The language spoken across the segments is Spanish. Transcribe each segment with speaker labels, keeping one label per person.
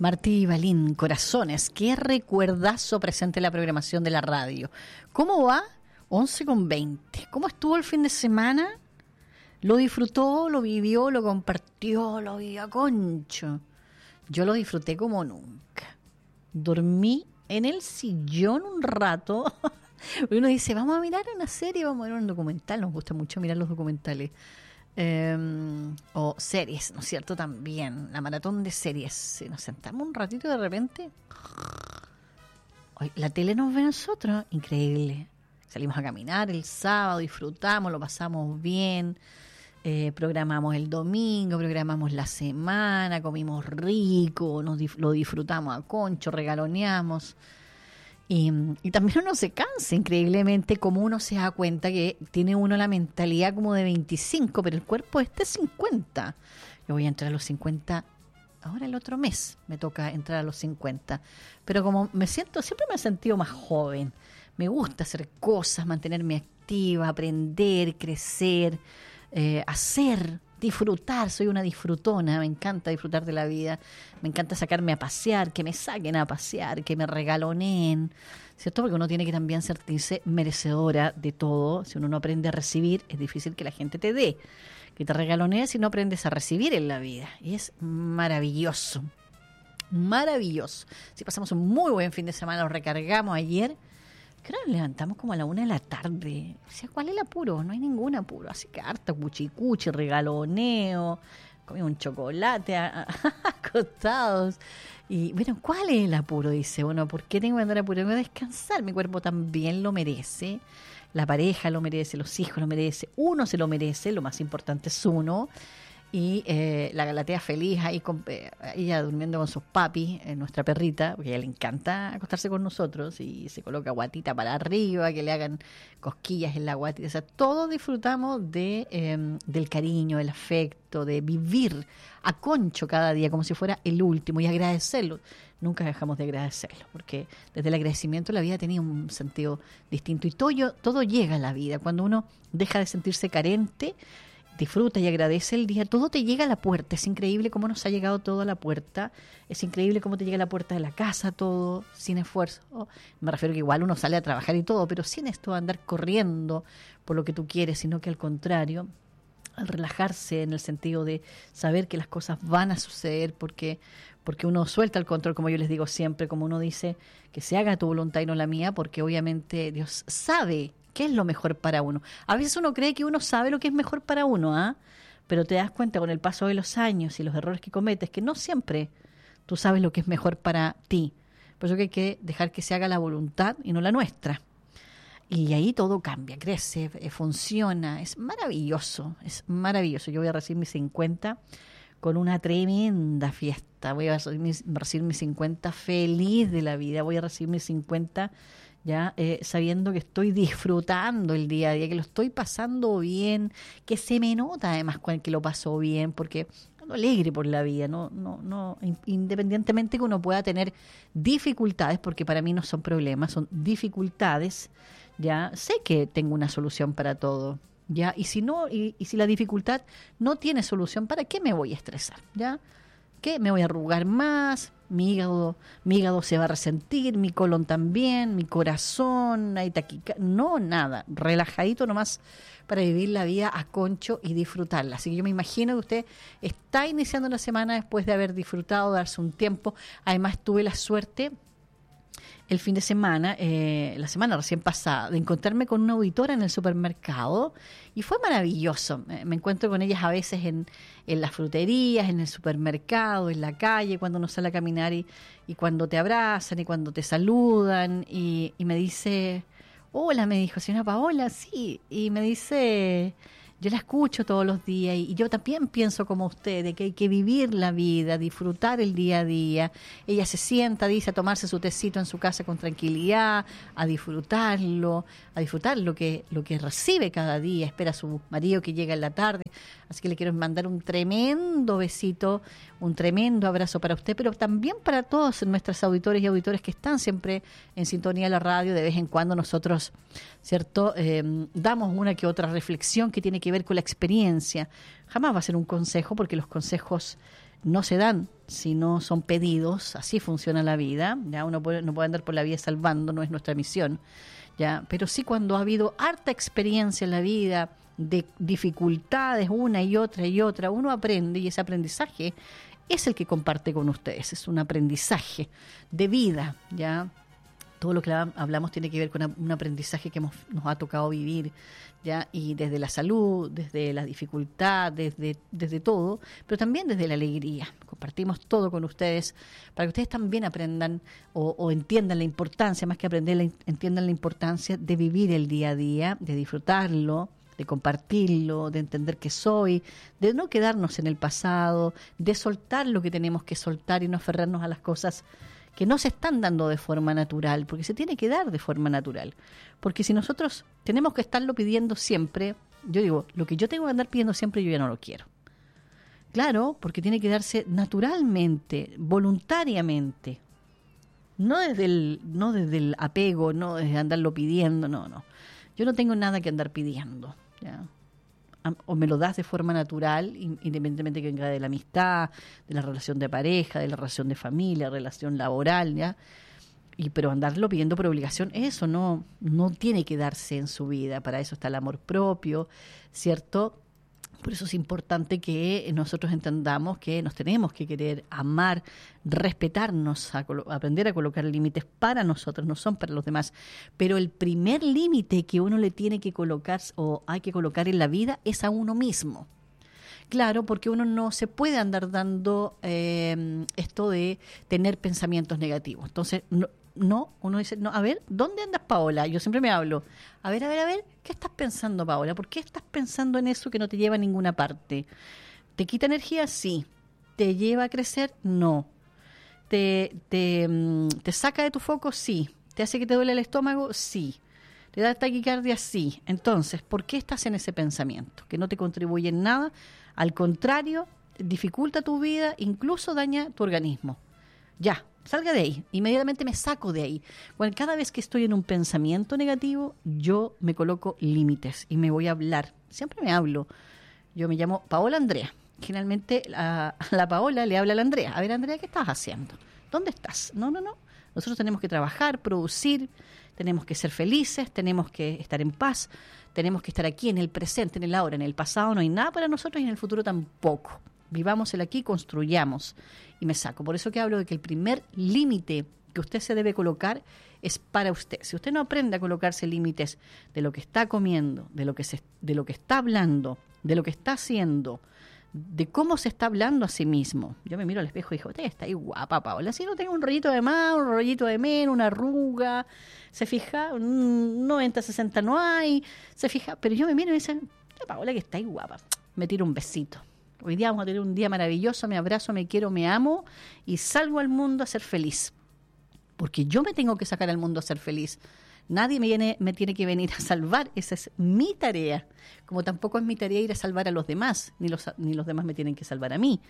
Speaker 1: Martí Balín, Corazones, qué recuerdazo presente en la programación de la radio. ¿Cómo va? 11:20. ¿Cómo estuvo el fin de semana? ¿Lo disfrutó, lo vivió, lo compartió, lo vivió a concho? Yo lo disfruté como nunca. Dormí en el sillón un rato. Uno dice, vamos a mirar una serie, vamos a ver un documental. Nos gusta mucho mirar los documentales. O series, ¿no es cierto? También la maratón de series. Si nos sentamos un ratito de repente, la tele nos ve a nosotros, increíble. Salimos a caminar el sábado, disfrutamos, lo pasamos bien, programamos el domingo, programamos la semana, comimos rico, lo disfrutamos a concho, regaloneamos. Y también uno se cansa increíblemente, como uno se da cuenta que tiene uno la mentalidad como de 25, pero el cuerpo es 50. Yo voy a entrar a los 50 ahora el otro mes, me toca entrar a los 50. Pero como siempre me he sentido más joven. Me gusta hacer cosas, mantenerme activa, aprender, crecer, hacer, disfrutar. Soy una disfrutona, me encanta disfrutar de la vida, me encanta sacarme a pasear, que me saquen a pasear, que me regaloneen, ¿cierto? Porque uno tiene que también sentirse merecedora de todo. Si uno no aprende a recibir, es difícil que la gente te dé, que te regalonee si no aprendes a recibir en la vida. Y es maravilloso, maravilloso. Si pasamos un muy buen fin de semana, lo recargamos ayer. Creo que nos levantamos como a la 1 de la tarde. O sea, ¿cuál es el apuro? No hay ningún apuro. Así que harta cuchicuchi, regaloneo, comí un chocolate acostados. Y bueno, ¿cuál es el apuro? Dice, bueno, ¿por qué tengo que andar apurado? Tengo que descansar. Mi cuerpo también lo merece. La pareja lo merece, los hijos lo merece. Uno se lo merece, lo más importante es uno. Y la Galatea feliz ahí con ella durmiendo con sus papis, nuestra perrita, porque a ella le encanta acostarse con nosotros y se coloca guatita para arriba, que le hagan cosquillas en la guatita. O sea, todos disfrutamos del cariño, del afecto, de vivir a concho cada día como si fuera el último y agradecerlo. Nunca dejamos de agradecerlo, porque desde el agradecimiento la vida tenía un sentido distinto y todo llega a la vida. Cuando uno deja de sentirse carente, disfruta y agradece el día, todo te llega a la puerta. Es increíble cómo nos ha llegado todo a la puerta. Es increíble cómo te llega a la puerta de la casa todo, sin esfuerzo. Me refiero que igual uno sale a trabajar y todo, pero sin esto de andar corriendo por lo que tú quieres, sino que al contrario, al relajarse en el sentido de saber que las cosas van a suceder porque uno suelta el control, como yo les digo siempre, como uno dice, que se haga tu voluntad y no la mía, porque obviamente Dios sabe qué es lo mejor para uno. A veces uno cree que uno sabe lo que es mejor para uno, pero te das cuenta con el paso de los años y los errores que cometes que no siempre tú sabes lo que es mejor para ti. Por eso que hay que dejar que se haga la voluntad y no la nuestra. Y ahí todo cambia, crece, funciona. Es maravilloso, es maravilloso. Yo voy a recibir mis 50 con una tremenda fiesta. Voy a recibir mis 50 feliz de la vida. Voy a recibir mis 50 ya sabiendo que estoy disfrutando el día a día, que lo estoy pasando bien, que se me nota además que lo paso bien, porque ando alegre por la vida, no, independientemente que uno pueda tener dificultades, porque para mí no son problemas, son dificultades. Ya sé que tengo una solución para todo. Ya, y si no, y si la dificultad no tiene solución, ¿para qué me voy a estresar? ¿Ya? ¿Qué? ¿Me voy a arrugar más? Mi hígado se va a resentir, mi colon también, mi corazón, hay no, nada, relajadito nomás para vivir la vida a concho y disfrutarla. Así que yo me imagino que usted está iniciando la semana después de haber disfrutado, darse un tiempo. Además tuve la suerte el fin de semana, la semana recién pasada, de encontrarme con una auditora en el supermercado y fue maravilloso. Me encuentro con ellas a veces en las fruterías, en el supermercado, en la calle, cuando uno sale a caminar y cuando te abrazan y cuando te saludan y me dice, hola, me dijo, señora Paola, sí, y me dice, yo la escucho todos los días y yo también pienso como usted, de que hay que vivir la vida, disfrutar el día a día. Ella se sienta, dice, a tomarse su tecito en su casa con tranquilidad, a disfrutar lo que recibe cada día, espera a su marido que llega en la tarde. Así que le quiero mandar un tremendo besito, un tremendo abrazo para usted, pero también para todos nuestros auditores y auditores que están siempre en sintonía de la radio. De vez en cuando nosotros, ¿cierto?, damos una que otra reflexión que tiene que ver con la experiencia. Jamás va a ser un consejo, porque los consejos no se dan sino son pedidos. Así funciona la vida. Ya no puede andar por la vida salvando, no es nuestra misión. Ya, pero sí, cuando ha habido harta experiencia en la vida, de dificultades una y otra, uno aprende, y ese aprendizaje es el que comparte con ustedes. Es un aprendizaje de vida, ¿ya? Todo lo que hablamos tiene que ver con un aprendizaje que nos ha tocado vivir, ¿ya? Y desde la salud, desde la dificultad, desde todo, pero también desde la alegría. Compartimos todo con ustedes para que ustedes también aprendan o entiendan la importancia, más que aprender, entiendan la importancia de vivir el día a día, de disfrutarlo, de compartirlo, de entender que soy, de no quedarnos en el pasado, de soltar lo que tenemos que soltar y no aferrarnos a las cosas que no se están dando de forma natural, porque se tiene que dar de forma natural. Porque si nosotros tenemos que estarlo pidiendo siempre, yo digo, lo que yo tengo que andar pidiendo siempre yo ya no lo quiero. Claro, porque tiene que darse naturalmente, voluntariamente. No desde el apego, no desde andarlo pidiendo, no. Yo no tengo nada que andar pidiendo, ¿ya? O me lo das de forma natural, independientemente que venga de la amistad, de la relación de pareja, de la relación de familia, relación laboral, ¿ya? Pero andarlo pidiendo por obligación, eso no tiene que darse en su vida. Para eso está el amor propio, ¿cierto? Por eso es importante que nosotros entendamos que nos tenemos que querer, amar, respetarnos, aprender a colocar límites para nosotros, no son para los demás. Pero el primer límite que uno le tiene que colocar o hay que colocar en la vida es a uno mismo. Claro, porque uno no se puede andar dando esto de tener pensamientos negativos. Entonces, uno dice, a ver, ¿dónde andas, Paola? Yo siempre me hablo, a ver, ¿qué estás pensando, Paola? ¿Por qué estás pensando en eso que no te lleva a ninguna parte? ¿Te quita energía? Sí. ¿Te lleva a crecer? No. ¿Te saca de tu foco? Sí. ¿Te hace que te duele el estómago? Sí. ¿Te da taquicardia? Sí. Entonces, ¿por qué estás en ese pensamiento? Que no te contribuye en nada, al contrario, dificulta tu vida, incluso daña tu organismo. Ya. Salga de ahí, inmediatamente me saco de ahí. Bueno, cada vez que estoy en un pensamiento negativo, yo me coloco límites y me voy a hablar. Siempre me hablo. Yo me llamo Paola Andrea. Generalmente a la Paola le habla a la Andrea. A ver, Andrea, ¿qué estás haciendo? ¿Dónde estás? No. Nosotros tenemos que trabajar, producir, tenemos que ser felices, tenemos que estar en paz, tenemos que estar aquí en el presente, en el ahora. En el pasado no hay nada para nosotros y en el futuro tampoco. Vivamos el aquí, construyamos. Y me saco. Por eso que hablo de que el primer límite que usted se debe colocar es para usted. Si usted no aprende a colocarse límites de lo que está comiendo, de lo que está hablando, de lo que está haciendo, de cómo se está hablando a sí mismo. Yo me miro al espejo y digo, usted está ahí guapa, Paola. Si no tengo un rollito de más, un rollito de menos, una arruga, se fija, un 90-60 no hay, se fija. Pero yo me miro y me dicen, Paola, que está ahí guapa. Me tiro un besito. Hoy día vamos a tener un día maravilloso, me abrazo, me quiero, me amo y salgo al mundo a ser feliz. Porque yo me tengo que sacar al mundo a ser feliz. Nadie me tiene que venir a salvar, esa es mi tarea. Como tampoco es mi tarea ir a salvar a los demás, ni los demás me tienen que salvar a mí.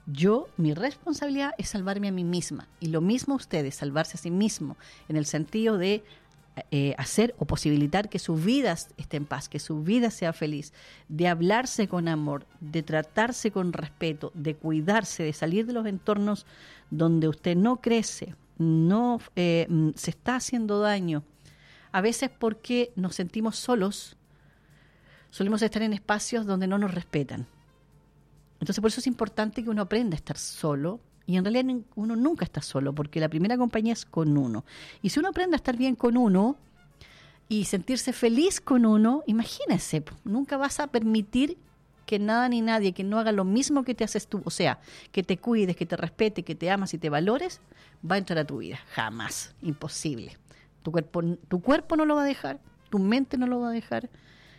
Speaker 1: Mi responsabilidad es salvarme a mí misma. Y lo mismo ustedes, salvarse a sí mismo, en el sentido de hacer o posibilitar que su vida esté en paz, que su vida sea feliz, de hablarse con amor, de tratarse con respeto, de cuidarse, de salir de los entornos donde usted no crece, no se está haciendo daño. A veces porque nos sentimos solos, solemos estar en espacios donde no nos respetan. Entonces por eso es importante que uno aprenda a estar solo. Y en realidad uno nunca está solo, porque la primera compañía es con uno. Y si uno aprende a estar bien con uno y sentirse feliz con uno, imagínese, nunca vas a permitir que nada ni nadie que no haga lo mismo que te haces tú, o sea, que te cuides, que te respete, que te amas y te valores, va a entrar a tu vida. Jamás. Imposible. Tu cuerpo no lo va a dejar, tu mente no lo va a dejar,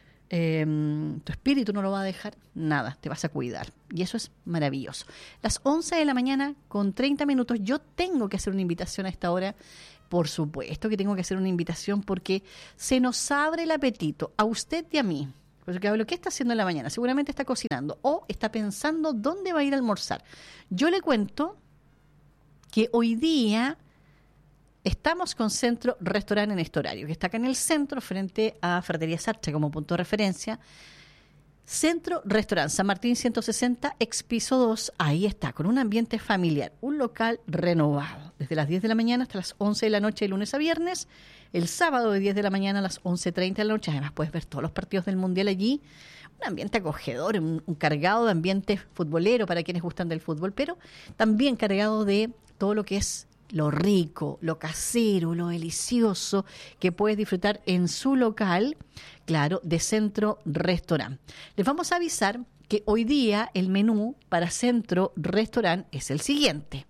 Speaker 1: tu espíritu no lo va a dejar, nada, te vas a cuidar. Y eso es maravilloso. Las 11 de la mañana con 30 minutos, yo tengo que hacer una invitación a esta hora. Por supuesto que tengo que hacer una invitación porque se nos abre el apetito, a usted y a mí. Por eso que hablo, ¿qué está haciendo en la mañana? Seguramente está cocinando o está pensando dónde va a ir a almorzar. Yo le cuento que hoy día estamos con Centro Restaurante en este horario, que está acá en el centro, frente a Ferretería Sarcha como punto de referencia. Centro Restaurante San Martín 160, ex piso 2, ahí está, con un ambiente familiar, un local renovado, desde las 10 de la mañana hasta las 11 de la noche, de lunes a viernes, el sábado de 10 de la mañana a las 11:30 de la noche, además puedes ver todos los partidos del Mundial allí, un ambiente acogedor, un cargado de ambiente futbolero para quienes gustan del fútbol, pero también cargado de todo lo que es lo rico, lo casero, lo delicioso que puedes disfrutar en su local, claro, de Centro Restaurant. Les vamos a avisar que hoy día el menú para Centro Restaurant es el siguiente.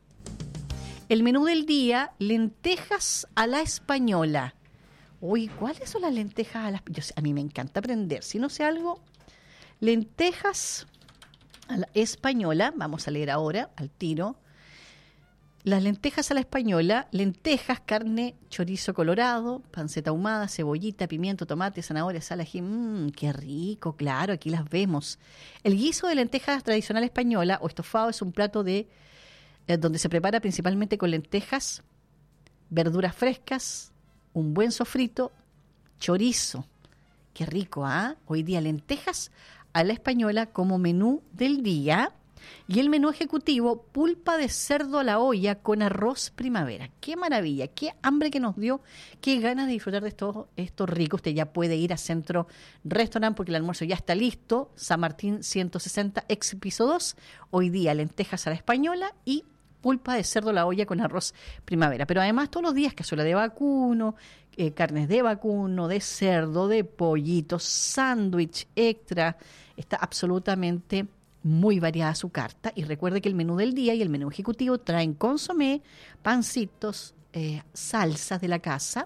Speaker 1: El menú del día, lentejas a la española. Uy, ¿cuáles son las lentejas a la española? A mí me encanta aprender. Si no sé algo, lentejas a la española, vamos a leer ahora al tiro. Las lentejas a la española, lentejas, carne, chorizo colorado, panceta ahumada, cebollita, pimiento, tomate, zanahoria, sal, ají. ¡Qué rico! Claro, aquí las vemos. El guiso de lentejas tradicional española o estofado es un plato de donde se prepara principalmente con lentejas, verduras frescas, un buen sofrito, chorizo. ¡Qué rico! Hoy día lentejas a la española como menú del día. Y el menú ejecutivo, pulpa de cerdo a la olla con arroz primavera. ¡Qué maravilla! ¡Qué hambre que nos dio! ¡Qué ganas de disfrutar de esto rico! Usted ya puede ir a Centro Restaurant porque el almuerzo ya está listo. San Martín 160, ex piso 2. Hoy día lentejas a la española y pulpa de cerdo a la olla con arroz primavera. Pero además todos los días cazuela de vacuno, carnes de vacuno, de cerdo, de pollito, sándwich extra. Está absolutamente muy variada su carta, y recuerde que el menú del día y el menú ejecutivo traen consomé, pancitos, salsas de la casa,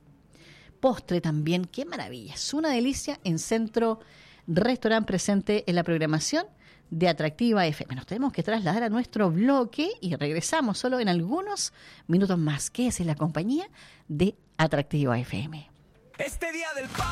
Speaker 1: postre también. ¡Qué maravilla! Es una delicia en Centro Restaurant, presente en la programación de Atractiva FM. Nos tenemos que trasladar a nuestro bloque y regresamos solo en algunos minutos más. Quédese en la compañía de Atractiva FM.
Speaker 2: Este día del